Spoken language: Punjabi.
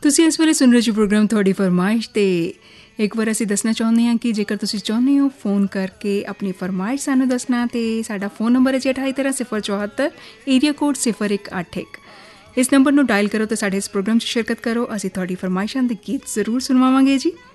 ਤੁਸੀਂ ਇਸ ਵੇਲੇ ਸੁਣ ਰਹੇ ਜੀ ਪ੍ਰੋਗਰਾਮ ਤੁਹਾਡੀ ਫਰਮਾਇਸ਼। ਅਤੇ ਇੱਕ ਵਾਰ ਅਸੀਂ ਦੱਸਣਾ ਚਾਹੁੰਦੇ ਹਾਂ ਕਿ ਜੇਕਰ ਤੁਸੀਂ ਚਾਹੁੰਦੇ ਹੋ ਫ਼ੋਨ ਕਰਕੇ ਆਪਣੀ ਫਰਮਾਇਸ਼ ਸਾਨੂੰ ਦੱਸਣਾ, ਅਤੇ ਸਾਡਾ ਫ਼ੋਨ ਨੰਬਰ ਹੈ ਜੀ 2813 ਏਰੀਆ ਕੋਡ 0181। ਇਸ ਨੰਬਰ ਨੂੰ ਡਾਇਲ ਕਰੋ ਅਤੇ ਸਾਡੇ ਇਸ ਪ੍ਰੋਗਰਾਮ 'ਚ ਸ਼ਿਰਕਤ ਕਰੋ। ਅਸੀਂ ਤੁਹਾਡੀ ਫਰਮਾਇਸ਼ਾਂ ਦੇ ਗੀਤ ਜ਼ਰੂਰ ਸੁਣਵਾਵਾਂਗੇ ਜੀ।